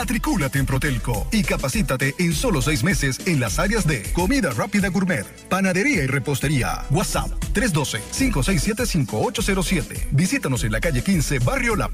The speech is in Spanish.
Matricúlate en Protelco y capacítate en solo 6 meses en las áreas de comida rápida gourmet, panadería y repostería. WhatsApp 312-567-5807. Visítanos en la calle 15, Barrio La